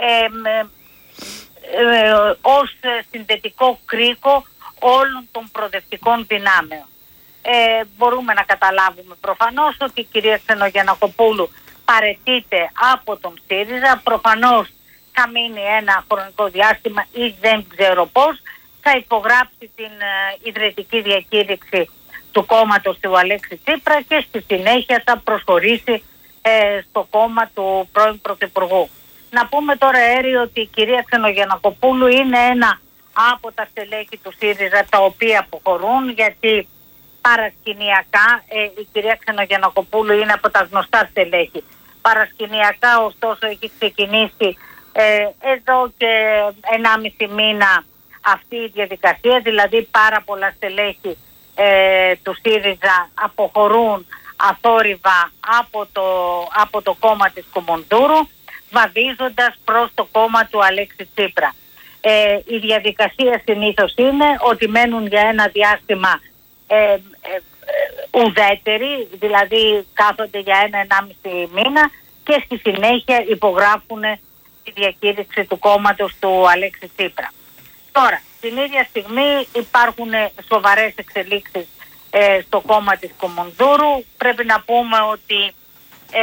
ε, ε, ως συνδετικό κρίκο όλων των προοδευτικών δυνάμεων. Ε, μπορούμε να καταλάβουμε προφανώς ότι η κυρία Ξενογιαννακοπούλου παραιτείται από τον ΣΥΡΙΖΑ. Προφανώς θα μείνει ένα χρονικό διάστημα ή δεν ξέρω πώς. Θα υπογράψει την ε, ιδρυτική διακήρυξη του κόμματος του Αλέξη Τσίπρα και στη συνέχεια θα προσχωρήσει ε, στο κόμμα του πρώην Πρωθυπουργού. Να πούμε τώρα, Έρη, ότι η κυρία Ξενογιαννακοπούλου είναι ένα από τα στελέχη του ΣΥΡΙΖΑ τα οποία αποχωρούν, γιατί παρασκηνιακά ε, η κυρία Ξενογιαννακοπούλου είναι από τα γνωστά στελέχη. Παρασκηνιακά ωστόσο έχει ξεκινήσει ε, εδώ και ενάμιση μήνα αυτή η διαδικασία, δηλαδή πάρα πολλά στελέχη ε, του ΣΥΡΙΖΑ αποχωρούν αθόρυβα από το, από το κόμμα της Κουμουντούρου, βαδίζοντας προς το κόμμα του Αλέξη Τσίπρα. Ε, η διαδικασία συνήθως είναι ότι μένουν για ένα διάστημα Ε, ε, ε, ουδέτεροι, δηλαδή κάθονται για ένα ενάμιση μήνα και στη συνέχεια υπογράφουν τη διακήρυξη του κόμματος του Αλέξη Τσίπρα. Τώρα, την ίδια στιγμή υπάρχουν σοβαρές εξελίξεις ε, στο κόμμα της Κουμουνδούρου. Πρέπει να πούμε ότι ε,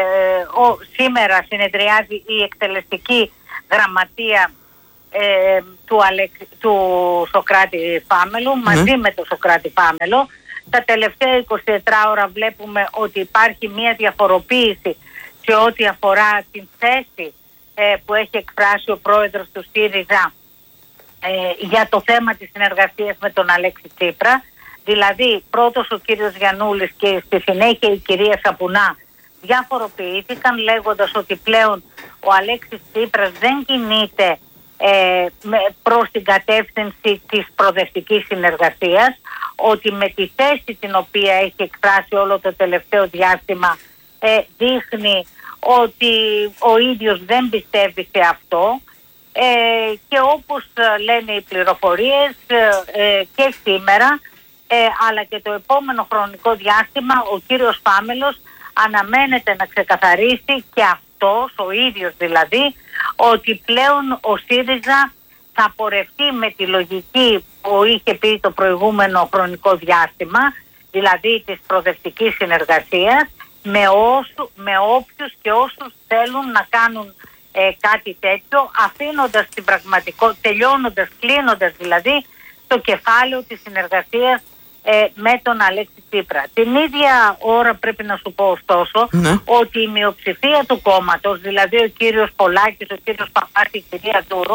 ο, σήμερα συνεδριάζει η εκτελεστική γραμματεία ε, του, Αλεκ, του Σωκράτη Φάμελου mm. μαζί με τον Σωκράτη Φάμελο. Τα τελευταία εικοσιτετρά ώρα βλέπουμε ότι υπάρχει μια διαφοροποίηση σε ό,τι αφορά την θέση ε, που έχει εκφράσει ο πρόεδρος του ΣΥΡΙΖΑ ε, για το θέμα της συνεργασίας με τον Αλέξη Τσίπρα. Δηλαδή πρώτος ο κύριος Γιαννούλης και στη συνέχεια η κυρία Σαπουνά διαφοροποιήθηκαν λέγοντας ότι πλέον ο Αλέξης Τσίπρας δεν κινείται ε, προς την κατεύθυνση της προοδευτικής συνεργασίας, ότι με τη θέση την οποία έχει εκφράσει όλο το τελευταίο διάστημα ε, δείχνει ότι ο ίδιος δεν πιστεύει σε αυτό ε, και όπως λένε οι πληροφορίες ε, και σήμερα ε, αλλά και το επόμενο χρονικό διάστημα ο κύριος Φάμελος αναμένεται να ξεκαθαρίσει και αυτός, ο ίδιος δηλαδή, ότι πλέον ο ΣΥΡΙΖΑ θα πορευτεί με τη λογική που είχε πει το προηγούμενο χρονικό διάστημα, δηλαδή της προοδευτικής συνεργασίας, με, όσου, με όποιους και όσους θέλουν να κάνουν ε, κάτι τέτοιο, αφήνοντας την πραγματικότητα, τελειώνοντας, κλείνοντας δηλαδή το κεφάλαιο της συνεργασίας ε, με τον Αλέξη Τσίπρα. Την ίδια ώρα πρέπει να σου πω ωστόσο ναι. ότι η μειοψηφία του κόμματος, δηλαδή ο κύριος Πολάκης, ο κύριος Παπάς και η κυρία Τούρου,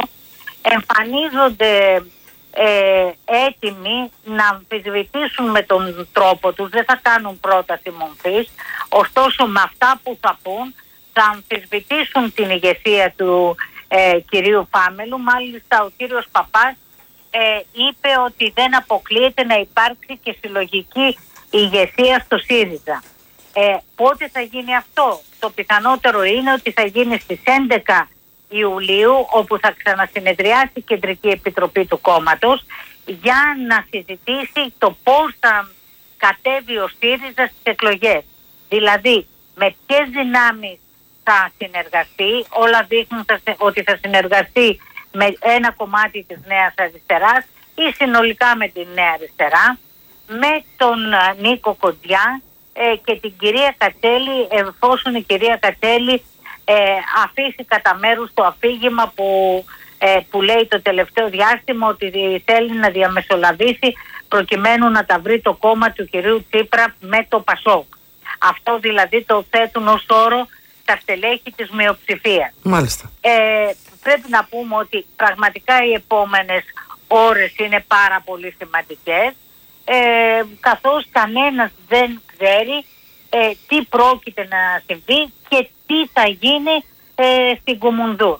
εμφανίζονται ε, έτοιμοι να αμφισβητήσουν με τον τρόπο τους, δεν θα κάνουν πρόταση μορφής, ωστόσο με αυτά που θα πούν θα αμφισβητήσουν την ηγεσία του ε, κυρίου Φάμελου. Μάλιστα ο κύριος Παπάς ε, είπε ότι δεν αποκλείεται να υπάρξει και συλλογική ηγεσία στο ΣΥΡΙΖΑ. Ε, πότε θα γίνει αυτό? Το πιθανότερο είναι ότι θα γίνει στις έντεκα Ιουλίου, όπου θα ξανασυνεδριάσει η Κεντρική Επιτροπή του κόμματος για να συζητήσει το πώς θα κατέβει ο ΣΥΡΙΖΑ στις εκλογές. Δηλαδή με ποιες δυνάμεις θα συνεργαστεί. Όλα δείχνουν ότι θα συνεργαστεί με ένα κομμάτι της Νέας Αριστεράς ή συνολικά με την Νέα Αριστερά, με τον Νίκο Κοντιά ε, και την κυρία Κατσέλη, εφόσον η κυρία Κατσέλη ε, αφήσει κατά μέρους το αφήγημα που, ε, που λέει το τελευταίο διάστημα ότι θέλει να διαμεσολαβήσει προκειμένου να τα βρει το κόμμα του κυρίου Τσίπρα με το ΠΑΣΟΚ. Αυτό δηλαδή το θέτουν ως όρο τα στελέχη της μειοψηφίας.
Μάλιστα.
Ε, πρέπει να πούμε ότι πραγματικά οι επόμενες ώρες είναι πάρα πολύ σημαντικές, ε, καθώς κανένας δεν ξέρει ε, τι πρόκειται να συμβεί και τι θα γίνει ε, στην Κουμουνδούρ.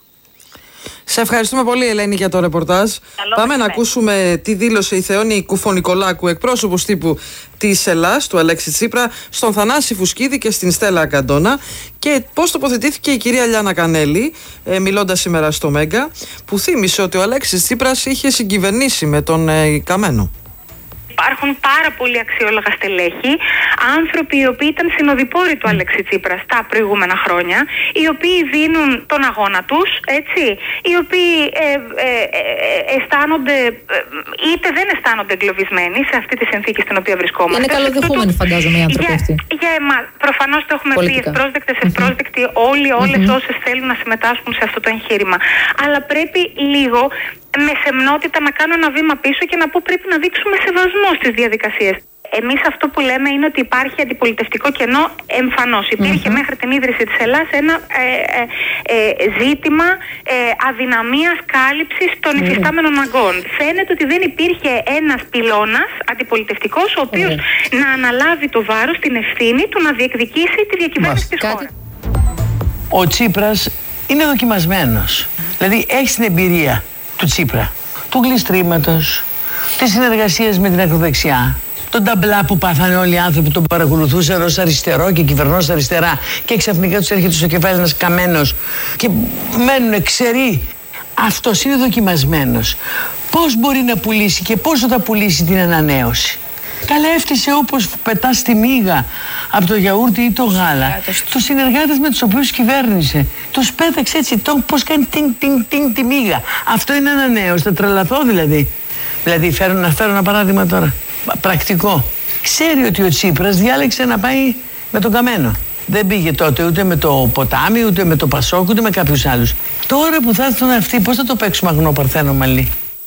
Σε ευχαριστούμε πολύ, Ελένη, για το ρεπορτάζ.
Καλό
Πάμε να
με.
ακούσουμε τι δήλωσε η Θεόνη Κουφονικολάκου, εκπρόσωπος τύπου της Ελλάς, του Αλέξη Τσίπρα, στον Θανάση Φουσκίδη και στην Στέλλα Ακαντώνα, και πώς τοποθετήθηκε η κυρία Λιάννα Κανέλη, ε, μιλώντας σήμερα στο Μέγκα, που θύμισε ότι ο Αλέξης Τσίπρας είχε συγκυβερνήσει με τον ε, Καμένο.
Υπάρχουν πάρα πολλοί αξιόλογα στελέχη, άνθρωποι οι οποίοι ήταν συνοδοιπόροι του Αλέξη Τσίπρα τα προηγούμενα χρόνια, οι οποίοι δίνουν τον αγώνα τους, έτσι, οι οποίοι ε, ε, ε, αισθάνονται, είτε δεν αισθάνονται εγκλωβισμένοι σε αυτή τη συνθήκη στην οποία βρισκόμαστε.
Είναι καλοδεχούμενοι, φαντάζομαι, οι άνθρωποι
για,
αυτοί.
Για εμάς, προφανώς το έχουμε Πολιτικά. πει, ευπρόσδεκτες, ευπρόσδεκτοι, mm-hmm. όλοι, όλες mm-hmm. όσες θέλουν να συμμετάσχουν σε αυτό το εγχείρημα. Αλλά πρέπει λίγο με σεμνότητα να κάνω ένα βήμα πίσω και να πω πρέπει να δείξουμε σεβασμό στις διαδικασίες. Εμείς αυτό που λέμε είναι ότι υπάρχει αντιπολιτευτικό κενό εμφανώς. Υπήρχε mm-hmm. μέχρι την ίδρυση της Ελλάς ένα ε, ε, ε, ζήτημα ε, αδυναμίας κάλυψης των mm-hmm. υφιστάμενων αγκών. Φαίνεται ότι δεν υπήρχε ένας πυλώνας αντιπολιτευτικός ο οποίος mm-hmm. να αναλάβει το βάρος, την ευθύνη του να διεκδικήσει τη διακυβέρνηση της χώρας.
Ο Τσίπρας είναι δοκιμασμένος. Δηλαδή έχει την εμπειρία του Τσίπρα, του γλιστρήματος, της συνεργασίας με την ακροδεξιά, τον ταμπλά που πάθανε όλοι οι άνθρωποι που τον παρακολουθούσαν ως αριστερό και κυβερνός αριστερά, και ξαφνικά τους έρχεται στο κεφάλι ένας καμένος και μένουν ξεροί. Αυτός είναι δοκιμασμένος. Πώς μπορεί να πουλήσει και πώς θα πουλήσει την ανανέωση? Καλά έφτιασε όπως πετάς τη μύγα από το γιαούρτι ή το γάλα. Τους συνεργάτες με τους οποίους κυβέρνησε. Τους πέταξε έτσι, το, πώς κάνει τινγκ τινγκ τινγκ τη μύγα. Αυτό είναι ένα νέο, θα τρελαθώ δηλαδή. Δηλαδή φέρω, να φέρω ένα παράδειγμα τώρα. Πρακτικό. Ξέρει ότι ο Τσίπρας διάλεξε να πάει με τον Καμένο. Δεν πήγε τότε ούτε με το Ποτάμι, ούτε με το Πασόκ, ούτε με κάποιους άλλους. Τώρα που θα έρθουν αυτοί, πώς θα το παίξουμε αγνό παρθένο μαλλί.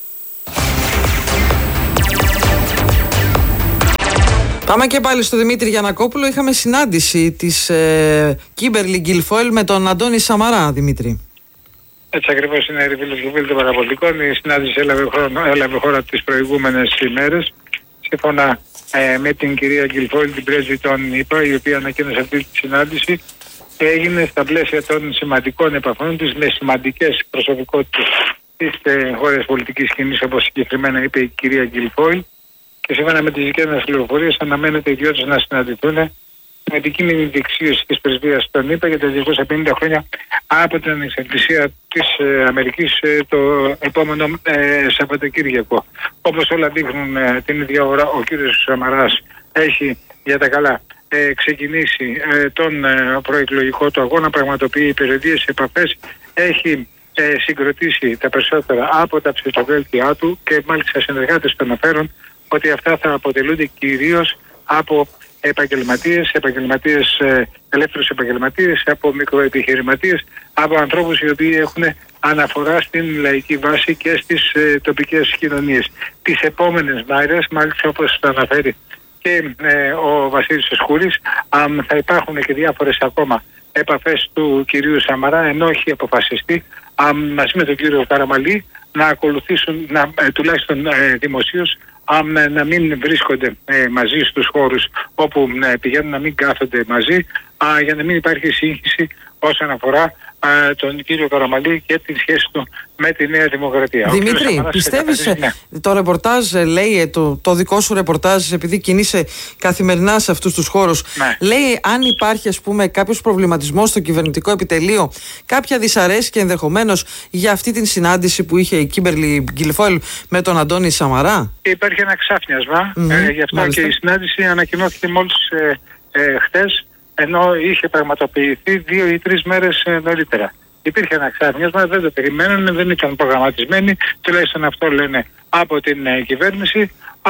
Πάμε και πάλι στο Δημήτρη Γιαννακόπουλο. Είχαμε συνάντηση της ε, Κίμπερλι Γκιλφόιλ με τον Αντώνη Σαμαρά, Δημήτρη.
Έτσι ακριβώς είναι, φίλες και φίλοι των παραπολιτικών. Η συνάντηση έλαβε, χρόνο, έλαβε χώρα τις προηγούμενες ημέρες. Σύμφωνα ε, με την κυρία Γκιλφόιλ, την πρέσβη των ΗΠΑ, η οποία ανακοίνωσε αυτή τη συνάντηση, έγινε στα πλαίσια των σημαντικών επαφών της με σημαντικές προσωπικότητες της ε, χώρας πολιτικής σκηνής, όπως συγκεκριμένα είπε η κυρία Γκιλφόιλ. Και σύμφωνα με τις δικές μας πληροφορίες, αναμένεται οι δυο τους να συναντηθούν με την κείμενη διεξίωση της πρεσβείας των ΗΠΑ για τα διακόσια πενήντα χρόνια από την ανεξαρτησία της ε, Αμερικής ε, το επόμενο ε, Σαββατοκύριακο. Όπως όλα δείχνουν ε, την ίδια ώρα, ο κύριος Σαμαράς έχει για τα καλά ε, ξεκινήσει ε, τον ε, προεκλογικό του αγώνα, πραγματοποιεί περιοδίες επαφές, έχει ε, συγκροτήσει τα περισσότερα από τα ψηφοδέλτια του και μάλιστα συνεργάτες του αναφέρουν ότι αυτά θα αποτελούνται κυρίως από επαγγελματίες, επαγγελματίες, ελεύθερους επαγγελματίες, από μικροεπιχειρηματίες, από ανθρώπους οι οποίοι έχουν αναφορά στην λαϊκή βάση και στις ε, τοπικές κοινωνίες. Τις επόμενες μέρες, μάλιστα όπως το αναφέρει και ε, ο Βασίλης Σκούρης, θα υπάρχουν και διάφορες ακόμα επαφές του κυρίου Σαμαρά, ενώ έχει αποφασιστεί α, μαζί με τον κύριο Καραμαλή να ακολουθήσουν, να, ε, τουλάχιστον ε, δημοσίως, αν να μην βρίσκονται ε, μαζί στους χώρους όπου ε, πηγαίνουν, να μην κάθονται μαζί, α, για να μην υπάρχει σύγχυση όσον αφορά α, τον κύριο Καραμαλή και τη σχέση του με τη Νέα Δημοκρατία.
Δημήτρη, πιστεύεις, ναι, το ρεπορτάζ λέει, το, το δικό σου ρεπορτάζ, επειδή κινείσαι καθημερινά σε αυτούς τους χώρους, ναι, λέει αν υπάρχει, ας πούμε, κάποιος προβληματισμός στο κυβερνητικό επιτελείο, κάποια δυσαρέσκεια ενδεχομένως για αυτή την συνάντηση που είχε η Κίμπερλι Γκιλφόιλ με τον Αντώνη Σαμαρά?
Υπάρχει ένα ξάφνιασμα, mm-hmm, ε, γι' αυτό μάλιστα. Και η συνάντηση ανακοινώθηκε μόλις ε, ε, χτες, ενώ είχε πραγματοποιηθεί δύο ή τρεις μέρες ε, νωρίτερα. Υπήρχε ένα ξάφνιασμα, δεν το περιμένανε, δεν ήταν προγραμματισμένοι, τουλάχιστον αυτό λένε από την ε, κυβέρνηση. Α,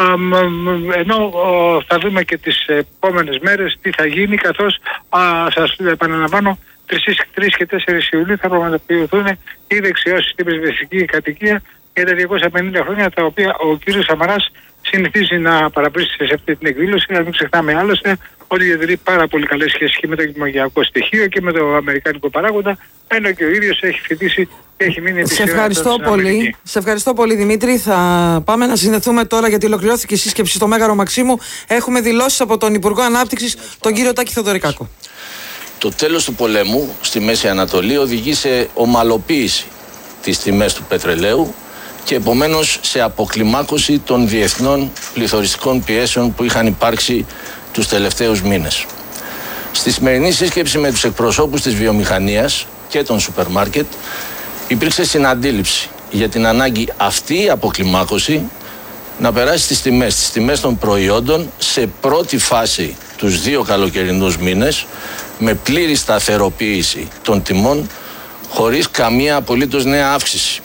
ενώ ο, θα δούμε και τις επόμενες μέρες τι θα γίνει, καθώς α, σας επαναλαμβάνω, τρεις και τέσσερις Ιουλίου θα πραγματοποιηθούν οι δεξιώσεις στην πρεσβευτική κατοικία για τα διακόσια πενήντα χρόνια, τα οποία ο κύριος Σαμαράς συνηθίζει να παραπρίστησε σε αυτή την εκδήλωση. Να μην ξεχνάμε άλλωστε ότι διατηρεί πάρα πολύ καλές σχέσεις και με το κοινωνιακό στοιχείο και με το αμερικάνικο παράγοντα, ενώ και ο ίδιος έχει φοιτήσει και έχει μείνει επί
Σε ευχαριστώ πολύ. Σε ευχαριστώ πολύ, Δημήτρη. Θα πάμε να συνδεθούμε τώρα, γιατί ολοκληρώθηκε η σύσκεψη στο Μέγαρο Μαξίμου. Έχουμε δηλώσεις από τον Υπουργό Ανάπτυξης, τον κύριο Τάκη Θεοδωρικάκο.
Το τέλος του πολέμου στη Μέση Ανατολή οδηγεί σε ομαλοποίηση της τιμές του πετρελαίου και επομένως σε αποκλιμάκωση των διεθνών πληθωριστικών πιέσεων που είχαν υπάρξει τους τελευταίους μήνες. Στη σημερινή σύσκεψη με τους εκπροσώπους της βιομηχανίας και των σούπερ μάρκετ υπήρξε συναντήληψη για την ανάγκη αυτή η αποκλιμάκωση να περάσει στις τιμές, στις τιμές των προϊόντων σε πρώτη φάση τους δύο καλοκαιρινούς μήνες, με πλήρη σταθεροποίηση των τιμών χωρίς καμία απολύτως νέα αύξηση.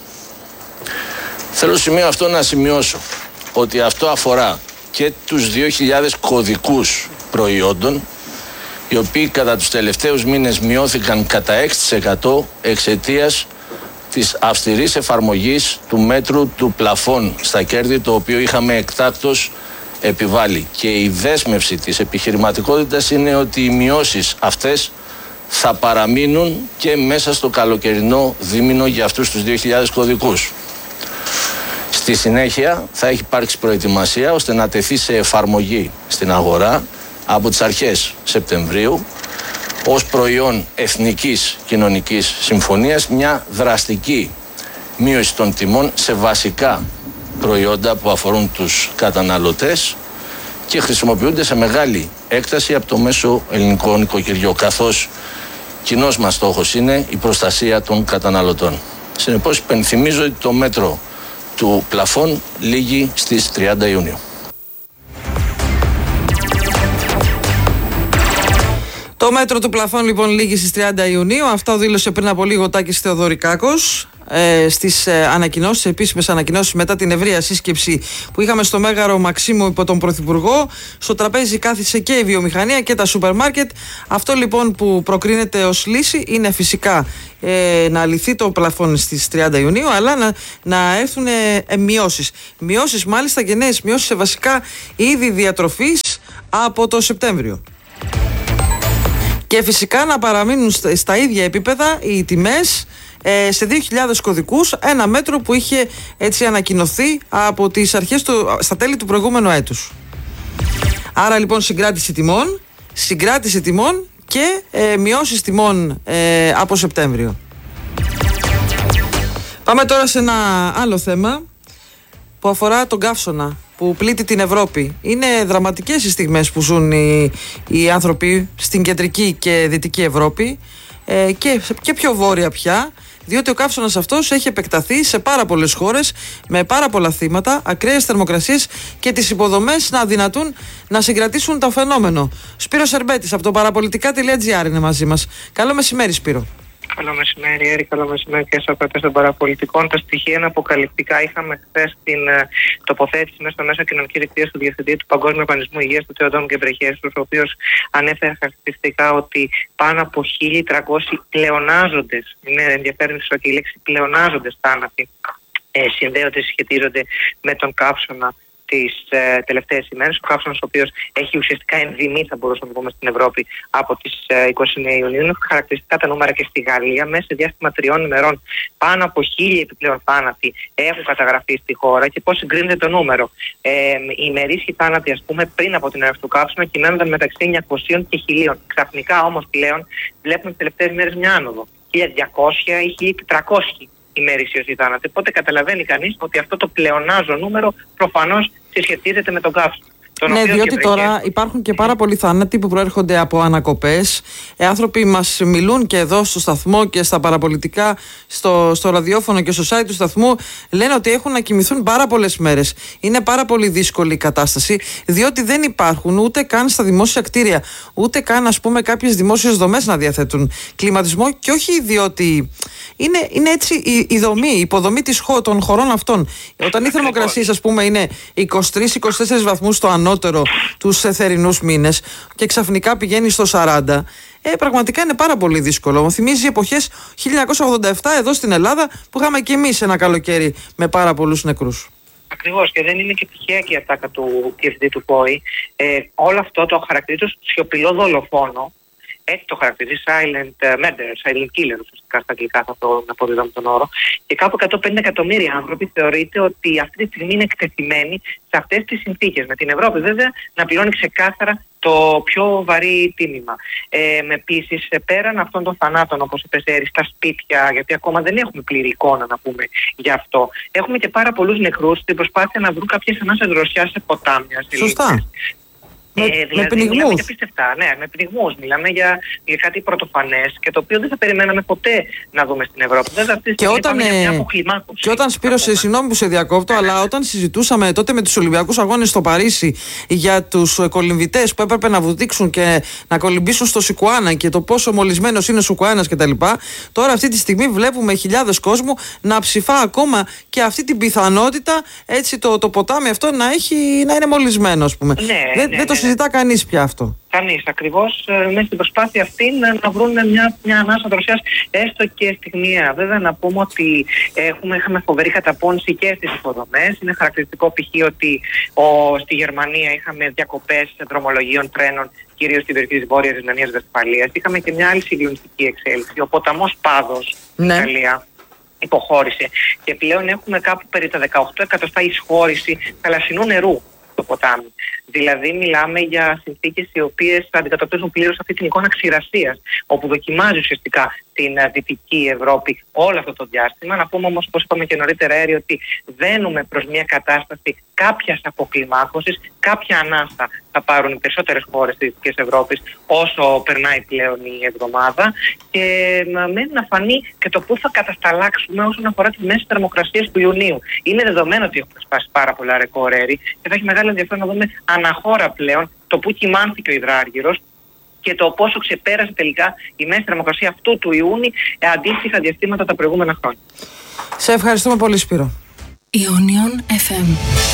Θέλω στο σημείο αυτό να σημειώσω ότι αυτό αφορά και τους δύο χιλιάδες κωδικούς προϊόντων, οι οποίοι κατά τους τελευταίους μήνες μειώθηκαν κατά έξι τοις εκατό εξαιτίας της αυστηρής εφαρμογής του μέτρου του πλαφών στα κέρδη, το οποίο είχαμε εκτάκτως επιβάλει. Και η δέσμευση της επιχειρηματικότητας είναι ότι οι μειώσεις αυτές θα παραμείνουν και μέσα στο καλοκαιρινό δίμηνο για αυτούς τους δύο χιλιάδες κωδικούς. Στη συνέχεια θα έχει υπάρξει προετοιμασία ώστε να τεθεί σε εφαρμογή στην αγορά από τις αρχές Σεπτεμβρίου ως προϊόν εθνικής κοινωνικής συμφωνίας μια δραστική μείωση των τιμών σε βασικά προϊόντα που αφορούν τους καταναλωτές και χρησιμοποιούνται σε μεγάλη έκταση από το μέσο ελληνικό νοικοκυριό, καθώς κοινός μας στόχος είναι η προστασία των καταναλωτών. Συνεπώς υπενθυμίζω ότι το μέτρο του πλαφών λήγει στις τριάντα Ιουνίου.
Το μέτρο του πλαφών λοιπόν λήγει στις τριάντα Ιουνίου. Αυτό δήλωσε πριν από λίγο ο Τάκης Θεοδωρικάκος ε, στις ε, ανακοινώσεις, επίσημες ανακοινώσεις μετά την ευρεία σύσκεψη που είχαμε στο Μέγαρο Μαξίμου υπό τον Πρωθυπουργό. Στο τραπέζι κάθισε και η βιομηχανία και τα σούπερ μάρκετ. Αυτό λοιπόν που προκρίνεται ως λύση είναι φυσικά ε, να λυθεί το πλαφόν στις τριάντα Ιουνίου, αλλά να, να έρθουν ε, μειώσεις. Μειώσεις μάλιστα και νέες μειώσεις σε βασικά είδη διατροφής από το Σεπτέμβριο. Και φυσικά να παραμείνουν στα ίδια επίπεδα οι τιμές ε, σε δύο χιλιάδες κωδικούς, ένα μέτρο που είχε έτσι ανακοινωθεί από τις αρχές του, στα τέλη του προηγούμενου έτους. Άρα λοιπόν συγκράτηση τιμών, συγκράτηση τιμών και ε, μειώσεις τιμών ε, από Σεπτέμβριο. Πάμε τώρα σε ένα άλλο θέμα που αφορά τον καύσωνα που πλήττει την Ευρώπη. Είναι δραματικές οι στιγμές που ζουν οι, οι άνθρωποι στην κεντρική και δυτική Ευρώπη ε, και, και πιο βόρεια πια, διότι ο καύσωνας αυτός έχει επεκταθεί σε πάρα πολλές χώρες με πάρα πολλά θύματα, ακραίες θερμοκρασίες και τις υποδομές να αδυνατούν να συγκρατήσουν το φαινόμενο. Σπύρος Σερμπέτης από το παραπολιτικά τελεία τζι άρ είναι μαζί μας. Καλό μεσημέρι, Σπύρο.
Καλό μεσημέρι, Έρη, καλό μεσημέρι και στους ακροατές των παραπολιτικών. Τα στοιχεία είναι αποκαλυπτικά. Είχαμε χθες την uh, τοποθέτηση μέσα στο μέσο κοινωνική δικτύωση του Διευθυντή του Παγκόσμιου Οργανισμού Υγείας, του Θεοδόμου Γκεμπρεγιέσους, ο οποίος ανέφερε χαρακτηριστικά ότι πάνω από χίλια τριακόσιοι πλεονάζοντες, είναι ενδιαφέρον και η λέξη πλεονάζοντες θάνατοι, ε, συνδέονται, σχετίζονται με τον καύσωνα τις ε, τελευταίες ημέρες. Ο καύσωνας ο οποίος έχει ουσιαστικά ενδυμεί, θα μπορούσαμε να πούμε, στην Ευρώπη από τις ε, είκοσι εννέα Ιουνίου. Είναι χαρακτηριστικά τα νούμερα και στη Γαλλία. Μέσα σε διάστημα τριών ημερών πάνω από χίλια επιπλέον θάνατοι έχουν καταγραφεί στη χώρα. Και πώς συγκρίνεται το νούμερο. Ε, οι ημερήσιοι θάνατοι, ας πούμε, πριν από την έναρξη του καύσωνα κυμαίνονταν μεταξύ εννιακοσίων και χιλίων. Ξαφνικά όμως πλέον βλέπουμε τις τελευταίες ημέρες μια άνοδο. χίλια διακόσια ή χίλια τετρακόσιοι ημερήσιος η θάνατοι. Οπότε καταλαβαίνει κανείς ότι αυτό το πλεονάζω νούμερο προφανώς συσχετίζεται με τον καύσωνα.
Ναι, διότι τώρα υπάρχουν και πάρα πολλοί θάνατοι που προέρχονται από ανακοπές. Οι άνθρωποι μας μιλούν και εδώ στο σταθμό και στα παραπολιτικά, στο, στο ραδιόφωνο και στο site του σταθμού. Λένε ότι έχουν να κοιμηθούν πάρα πολλές μέρες. Είναι πάρα πολύ δύσκολη η κατάσταση, διότι δεν υπάρχουν ούτε καν στα δημόσια κτίρια, ούτε καν, ας πούμε, κάποιες δημόσιες δομές να διαθέτουν κλιματισμό. Και όχι διότι είναι, είναι έτσι η, η δομή, η υποδομή της, των χωρών αυτών. Όταν οι θερμοκρασίες, ας πούμε, είναι είκοσι τρεις με είκοσι τέσσερις βαθμούς το ανώτερο τους θερινούς μήνες και ξαφνικά πηγαίνει στο σαράντα, ε, πραγματικά είναι πάρα πολύ δύσκολο. Μου θυμίζει εποχές χίλια εννιακόσια ογδόντα επτά εδώ στην Ελλάδα που είχαμε και εμείς ένα καλοκαίρι με πάρα πολλούς νεκρούς.
Ακριβώς, και δεν είναι και τυχαία και η ατάκα του διευθυντή του ΠΟΗ. Ε, όλο αυτό το χαρακτηρίζει σιωπηλό δολοφόνο. Έτσι το χαρακτηρίζει silent murder, silent killer, ουσιαστικά στα αγγλικά θα το αποδίδαμε τον όρο. Και κάπου εκατόν πενήντα εκατομμύρια άνθρωποι θεωρείται ότι αυτή τη στιγμή είναι εκτεθειμένοι σε αυτές τις συνθήκες. Με την Ευρώπη βέβαια να πληρώνει ξεκάθαρα το πιο βαρύ τίμημα. Ε, Επίσης, πέραν αυτών των θανάτων, όπως είπες, Έρη, στα σπίτια, γιατί ακόμα δεν έχουμε πλήρη εικόνα να πούμε γι' αυτό, έχουμε και πάρα πολλούς νεκρούς στην προσπάθεια να βρουν κάποιες ανάσες δροσιάς σε ποτάμια. Σε
Σωστά.
Ε,
με,
δηλαδή,
με πνιγμούς.
Μιλάμε για πιστευτά, ναι, με πνιγμούς. Μιλάμε για, για κάτι πρωτοφανές και το οποίο δεν θα περιμέναμε ποτέ να δούμε στην Ευρώπη. Βέβαια, αυτή
και, όταν, ε,
μια
και όταν Σπύρο, συγγνώμη που σε διακόπτω, αλλά όταν συζητούσαμε τότε με τους Ολυμπιακούς Αγώνες στο Παρίσι για τους κολυμβητές που έπρεπε να βουτήξουν και να κολυμπήσουν στο Σικουάνα και το πόσο μολυσμένος είναι ο Σικουάνας κτλ. Τώρα, αυτή τη στιγμή βλέπουμε χιλιάδες κόσμου να ψηφά ακόμα και αυτή την πιθανότητα, έτσι, το, το ποτάμι αυτό να, έχει, να είναι μολυσμένο, ας πούμε.
Ναι,
δεν,
ναι,
δεν το
ναι.
συζητά κανείς πια αυτό.
Κανείς, ακριβώς, ε, μέσα στην προσπάθεια αυτή να, να βρουν μια, μια ανάσα δροσιάς έστω και στιγμιαία. Βέβαια, να πούμε ότι έχουμε, είχαμε φοβερή καταπώνηση και στις υποδομές. Είναι χαρακτηριστικό π.χ. ότι ο, στη Γερμανία είχαμε διακοπές δρομολογίων τρένων, κυρίως στην περιοχή της Βόρειας Ρινανίας Βεσφαλίας. Είχαμε και μια άλλη συγκλονιστική εξέλιξη. Ο ποταμός Πάδος,
ναι.
στην Ιταλία, υποχώρησε. Και πλέον έχουμε κάπου περί τα δεκαοκτώ εκατοστά εισχώρηση θαλασσινού νερού στο ποτάμι. Δηλαδή, μιλάμε για συνθήκες οι οποίες αντικατοπτρίζουν πλήρως αυτή την εικόνα ξηρασίας, όπου δοκιμάζει ουσιαστικά την Δυτική Ευρώπη όλο αυτό το διάστημα. Να πούμε όμως, όπως είπαμε και νωρίτερα, Έρη, ότι βαίνουμε προς μια κατάσταση κάποιας αποκλιμάκωσης, κάποια ανάσα θα πάρουν οι περισσότερες χώρες της Δυτικής Ευρώπης όσο περνάει πλέον η εβδομάδα, και μένει να φανεί και το πού θα κατασταλάξουμε όσον αφορά τις μέσες θερμοκρασίες του Ιουνίου. Είναι δεδομένο ότι έχουμε σπάσει πάρα πολλά ρεκόρ, Έρη, και θα έχει μεγάλο ενδιαφέρον να δούμε αναχώρα πλέον το πού κοιμάνθηκε ο υδράργυρος και το πόσο ξεπέρασε τελικά η μέση θερμοκρασία αυτού του Ιούνιου αντίστοιχα διαστήματα τα προηγούμενα χρόνια.
Σε ευχαριστούμε πολύ, Σπύρο.
Ionion εφ εμ.